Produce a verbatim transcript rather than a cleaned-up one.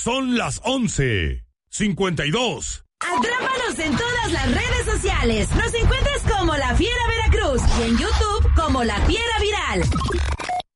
Son las once cincuenta y dos. Atrápanos en todas las redes sociales. Nos encuentras como La Fiera Veracruz y en YouTube como La Fiera Viral.